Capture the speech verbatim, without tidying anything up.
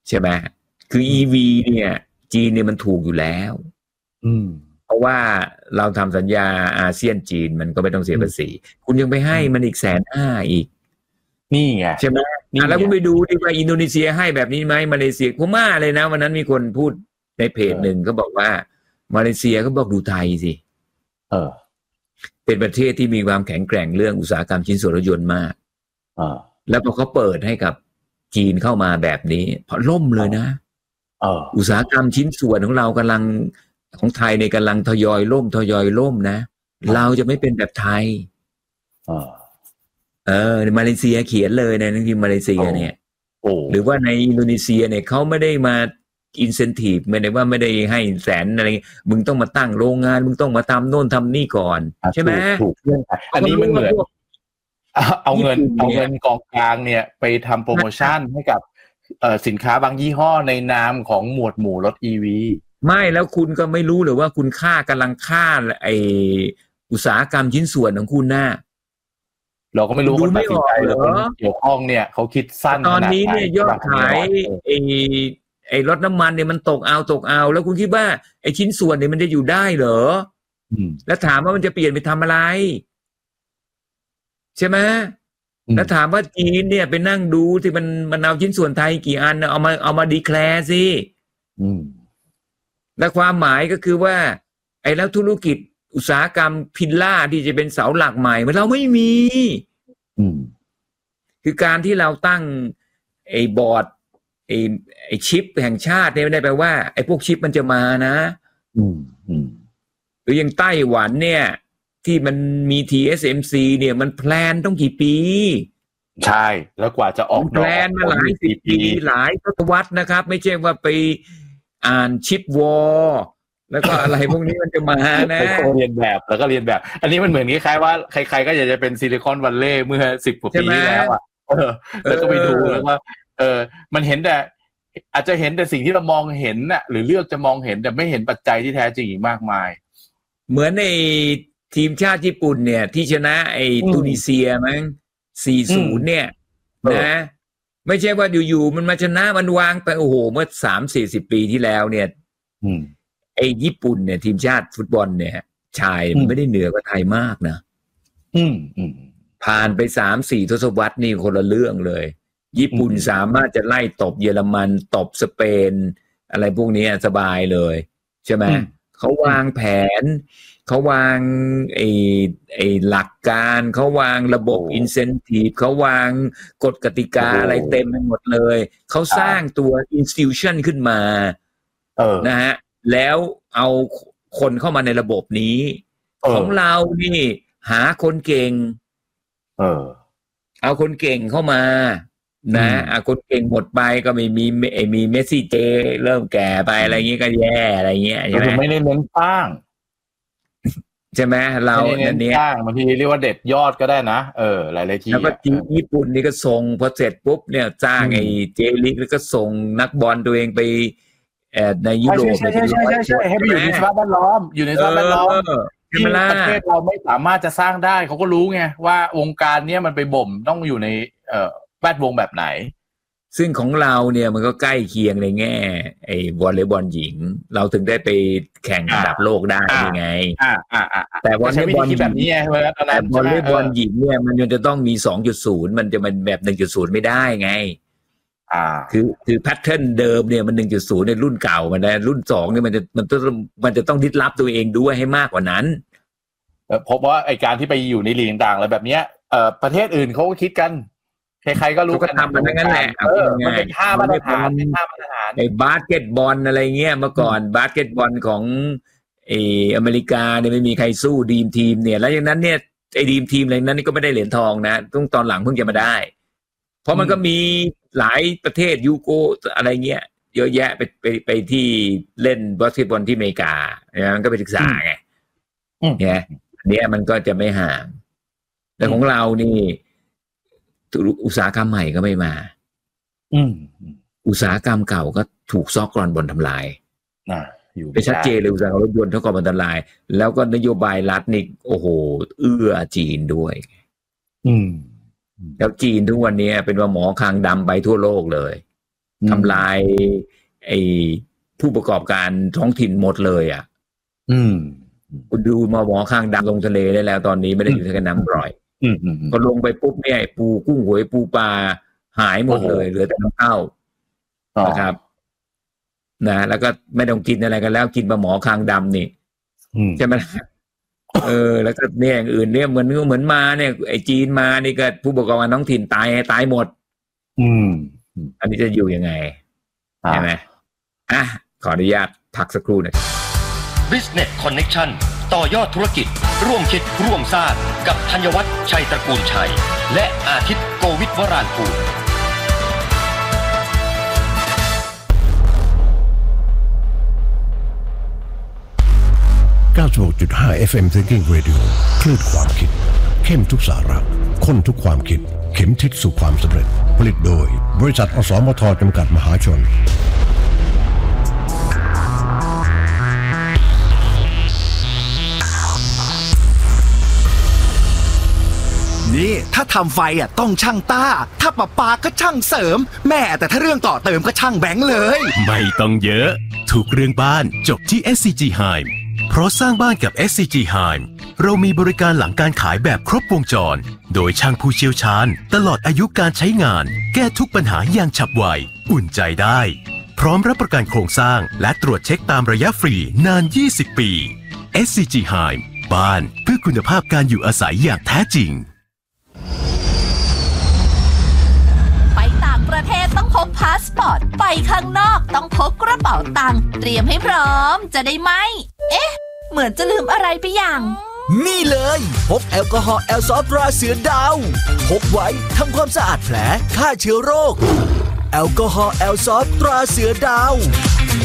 ใช่ไหมคือ อี วี เนี่ยจีนเนี่ยมันถูกอยู่แล้วอืมเพราะว่าเราทำสัญญาอาเซียนจีนมันก็ไม่ต้องเสียภาษีคุณยังไปให้มันอีกแสนห้าอีกนี่ไงใช่ไหมแล้วคุณไปดูดิว่าอินโดนีเซียให้แบบนี้ไหมมาเลเซียผมว่าเลยนะวันนั้นมีคนพูดในเพจหนึ่งเขาบอกว่ามาเลเซียเขาบอกดูไทยสิเออเป็นประเทศที่มีความแข็งแกร่งเรื่องอุตสาหกรรมชิ้นส่วนรถยนต์มากอ่าแล้วพอเขาเปิดให้กับจีนเข้ามาแบบนี้พอล่มเลยนะเอออุตสาหกรรมชิ้นส่วนของเรากำลังของไทยในกำลังทยอยล่มทยอยล่มนะเราจะไม่เป็นแบบไทยเออเออในมาเลเซียเขียนเลยในหนังสือมาเลเซียเนี่ยหรือว่าในอินโดนีเซียเนี่ยเขาไม่ได้มาอินเซนทีฟไม่ได้ว่าไม่ได้ให้แสนอะไรมึงต้องมาตั้งโรงงานมึงต้องมาทำโน่นทำนี่ก่อนใช่ไหมถูกเรื่องอันนี้มันเหมือนเอาเงินเอาเงินกองกลางเนี่ยไปทำโปรโมชั่นให้กับสินค้าบางยี่ห้อในนามของหมวดหมู่รถ อี วีไม่แล้วคุณก็ไม่รู้หรือว่าคุณค่ากำลังค่าไออุตสาหกรรมชิ้นส่วนของคุณน่ะเราก็ไม่รู้คนตัดสินใจหรือคนเกี่ยวข้องเนี่ยเขาคิดสั้นขนาดไหนตอนนี้เนี่ยยอดขายไอไอรถน้ำมันเนี่ยมันตกเอาตกเอาแล้วคุณคิดว่าไอชิ้นส่วนเนี่ยมันจะอยู่ได้เหรอแล้วถามว่ามันจะเปลี่ยนไปทำอะไรใช่ไหมแล้วถามว่าจีนเนี่ยไปนั่งดูที่มันมันเอาชิ้นส่วนไทยกี่อันเอามาเอามาดีแคลร์สิและความหมายก็คือว่าไอ้แล้วธุรกิจอุตสาหกรรมพิลล่าที่จะเป็นเสาหลักใหม่มันเราไม่มีคือการที่เราตั้งไอ้บอร์ดไอ้ไอ้ชิปแห่งชาติเนี่ยไม่ได้แปลว่าไอ้พวกชิปมันจะมานะหรืออย่างไต้หวันเนี่ยที่มันมี ที เอส เอ็ม ซี เนี่ยมันแพลนต้องกี่ปีใช่แล้วกว่าจะออกแพลนมาหลายสิบปีหลายทศวรรษนะครับไม่ใช่ว่าไปอ่านชิปวอลแล้วก็อะไรพวกนี้มันจะมานะเรียนแบบแล้วก็เรียนแบบอันนี้มันเหมือนคล้ายๆว่าใครๆก็อยากจะเป็นซิลิคอนวัลเลย์เมื่อสิบกว่าปีที่แล้วอ่ะเออแล้วก็ไปดูแล้วว่าเออมันเห็นแต่อาจจะเห็นแต่สิ่งที่เรามองเห็นน่ะหรือเลือกจะมองเห็นแต่ไม่เห็นปัจจัยที่แท้จริงอีกมากมายเหมือนในทีมชาติญี่ปุ่นเนี่ยที่ชนะไอ้ตูนิเซียมั้ง สี่ศูนย์ เนี่ยนะไม่ใช่ว่าอยู่ๆมันมาชนะมันวางไปโอ้โหเมื่อ สามสี่สิบ ปีที่แล้วเนี่ยไอ้ญี่ปุ่นเนี่ยทีมชาติฟุตบอลเนี่ยชายมันไม่ได้เหนือกว่าไทยมากนะผ่านไป สามสี่ ทศวรรษนี่คนละเรื่องเลยญี่ปุ่นสามารถจะไล่ตบเยอรมันตบสเปนอะไรพวกนี้สบายเลยใช่ไหมเขาวางแผนเขาวางไอ้ไอ้หลักการเขาวางระบบ incentive เขาวางกฎกติกาอะไรเต็มไปหมดเลยเขาสร้างตัว institution ขึ้นมาเออนะฮะแล้วเอาคนเข้ามาในระบบนี้ของเรานี่หาคนเก่งเออเอาคนเก่งเข้ามานะอ่ะคนเก่งหมดไปก็ไม่มีไอ้มีเมสซี่เจเริ่มแก่ไปอะไรเงี้ยก็แย่อะไรเงี้ยใช่ไหมไม่ได้เน้นสร้างใช่ไหมเราเนี่ยเนี้ยบางทีเรียกว่าเด็ดยอดก็ได้นะเออหลายๆที่แล้วก็จีนญี่ปุ่นนี่ก็ส่งพอเสร็จปุ๊บเนี่ยจ้างไอ้เจลิกแล้วก็ส่งนักบอลตัวเองไปเอ่อในยุโรปใช่ใช่ใช่ใช่ใช่ให้ไปอยู่ในสภาพแวดล้อมอยู่ในสภาพแวดล้อมที่ประเทศเราไม่สามารถจะสร้างได้เขาก็รู้ไงว่าวงการเนี้ยมันไปบ่มต้องอยู่ในเอ่อแวดวงแบบไหนซึ่งของเราเนี่ยมันก็ใกล้เคียงในแง่ไอ้วอลเลย์บอลหญิงเราถึงได้ไปแข่งระดับโลกได้ยังไงแต่วอลเลย์บอลแบบนี้แต่วอลเลย์บอลหญิงเนี่ยมันยังจะต้องมี สองจุดศูนย์ มันจะมันแบบ หนึ่งจุดศูนย์ ไม่ได้ไงอ่าคือคือแพทเทิร์นเดิมเนี่ยมัน หนึ่งจุดศูนย์ ในรุ่นเก่ามันได้รุ่นสองเนี่ยมันจะมันต้องมันจะต้องยึดรับตัวเองด้วยให้มากกว่านั้นเพราะว่าไอ้การที่ไปอยู่ในลีกต่างๆอะไรแบบเนี้ยเอ่อประเทศอื่นเขาก็คิดกันใครๆก็รู้กันทำมันงั้นแหละมันเป็นท่ามาตรฐานเป็นท่ามาตรฐานไอ้บาสเกตบอลอะไรเงี้ยเมื่อก่อนบาสเกตบอลของไอ้อเมริกาเนี่ยไม่มีใครสู้ดีมทีมเนี่ยแล้วอย่างนั้นเนี่ยไอ้ดีมทีมอะไรนั้นนี่ก็ไม่ได้เหรียญทองนะต้องตอนหลังเพิ่งจะมาได้เพราะมันก็มีหลายประเทศยูโกอะไรเงี้ยเยอะแยะไปไปไปที่เล่นบาสเกตบอลที่อเมริกาเนี่ยมันก็ไปศึกษาไงเนี่ยเนี่ยมันก็จะไม่ห่างแต่ของเรานี่อุตสาหกรรมใหม่ก็ไม่มาอืมอุตสาหกรรมเก่าก็ถูกซอกกร่อนบนทำลายอ่าอยู่ไปชัดเจนเลยอุตสาหกรรมรถยนต์เท่ากับบนทำลายแล้วก็นโยบายรัฐนี่โอ้โหเอื้อจีนด้วยอืมแล้วจีนทุกวันนี้เป็นว่าหมอคางดำไปทั่วโลกเลยทำลายไอ้ผู้ประกอบการท้องถิ่นหมดเลยอ่ะอืมคุณดูมาหมอข้างดำลงทะเลได้แล้วตอนนี้ไม่ได้อยู่ที่น้ำกร่อยก็ลงไปปุ๊บเนี่ยปูกุ้งหวยปูปลาหายหมดเลยเหลือแต่น้ำเข้านะครับนะแล้วก็ไม่ต้องกินอะไรกันแล้วกินปลาหมอคางดำนี่ใช่ไหมเออแล้วก็เนี่ยอย่างอื่นเนี่ยเหมือนเหมือนมาเนี่ยไอ้จีนมานี่ก็ผู้ประกอบการท้องถิ่นตายตายหมดอืมอันนี้จะอยู่ยังไงใช่ไหมอ่ะขออนุญาตพักสักครู่หนึ่ง Business Connection ต่อยอดธุรกิจร่วมคิดร่วมสร้างกับธัญวัฒน์ชัยตระกูลชัยและอาทิตย์โกวิทวรานภูมิเก้าสิบหกจุดห้า เอฟ เอ็ม Thinking Radio คลื่นความคิดเข้มทุกสาระข้นทุกความคิดเข็มทิศสู่ความสำเร็จผลิตโดยบริษัทอสมทจำกัดมหาชนนี่ถ้าทำไฟอ่ะต้องช่างต้าถ้าประปาก็ช่างเสริมแม่แต่ถ้าเรื่องต่อเติมก็ช่างแบงค์เลยไม่ต้องเยอะทุกเรื่องบ้านจบที่ เอส ซี จี Heim เพราะสร้างบ้านกับ เอส ซี จี Heim เรามีบริการหลังการขายแบบครบวงจรโดยช่างผู้เชี่ยวชาญตลอดอายุการใช้งานแก้ทุกปัญหาอย่างฉับไวอุ่นใจได้พร้อมรับประกันโครงสร้างและตรวจเช็คตามระยะฟรีนานยี่สิบปี เอส ซี จี Heim บ้านเพื่อคุณภาพการอยู่อาศัยอย่างแท้จริงไปต่างประเทศต้องพกพาสปอร์ตไปข้างนอกต้องพกกระเป๋าตังค์เตรียมให้พร้อมจะได้ไหมเอ๊ะเหมือนจะลืมอะไรไปอย่างนี่เลยพกแอลกอฮอล์แอลซอฟตราเสือดาวพกไว้ทำความสะอาดแผลฆ่าเชื้อโรคแอลกอฮอล์แอลซอฟตราเสือดาว